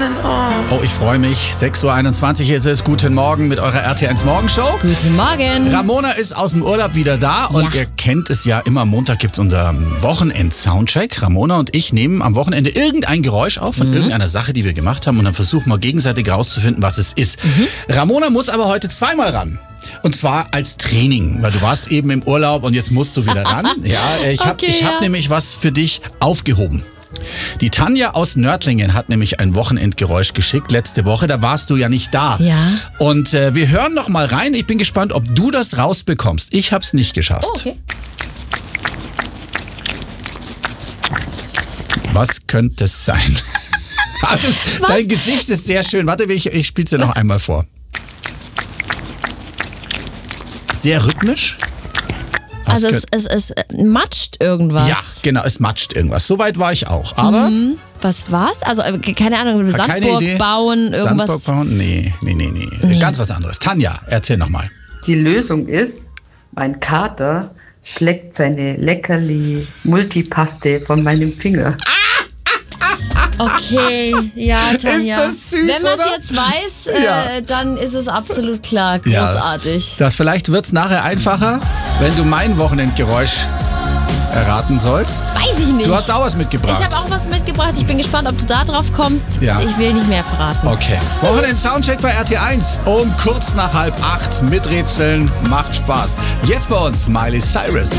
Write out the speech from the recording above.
Oh, ich freue mich. 6.21 Uhr ist es. Guten Morgen mit eurer RT1 Morgenshow. Guten Morgen. Ramona ist aus dem Urlaub wieder da und ihr kennt es ja immer, Montag gibt's unser Wochenend-Soundcheck. Ramona und ich nehmen am Wochenende irgendein Geräusch auf von irgendeiner Sache, die wir gemacht haben und dann versuchen wir gegenseitig rauszufinden, was es ist. Ramona muss aber heute zweimal ran. Und zwar als Training, weil du warst eben im Urlaub und jetzt musst du wieder ran. Ich hab nämlich was für dich aufgehoben. Die Tanja aus Nördlingen hat nämlich ein Wochenendgeräusch geschickt letzte Woche. Da warst du ja nicht da. Ja. Und wir hören noch mal rein. Ich bin gespannt, ob du das rausbekommst. Ich hab's nicht geschafft. Oh, okay. Was könnte es sein? Dein Gesicht ist sehr schön. Warte, ich spiel's dir noch einmal vor. Sehr rhythmisch. Also es matscht irgendwas. Ja, genau, es matscht irgendwas. Soweit war ich auch. Aber Was war's? Also keine Ahnung, Sandburg bauen, irgendwas. Sandburg bauen? Nee. Ganz was anderes. Tanja, erzähl nochmal. Die Lösung ist, mein Kater schlägt seine Leckerli-Multipaste von meinem Finger. Okay, ja, Tanja. Ist das süß, wenn man es oder? jetzt weiß, Ja. dann ist es absolut klar. Großartig. Vielleicht wird's nachher einfacher, wenn du mein Wochenendgeräusch erraten sollst. Weiß ich nicht. Du hast auch was mitgebracht. Ich habe auch was mitgebracht. Ich bin gespannt, ob du da drauf kommst. Ja. Ich will nicht mehr verraten. Okay. Wochenend-Soundcheck bei RT1 um kurz nach 7:30 mit Rätseln. Macht Spaß. Jetzt bei uns Miley Cyrus.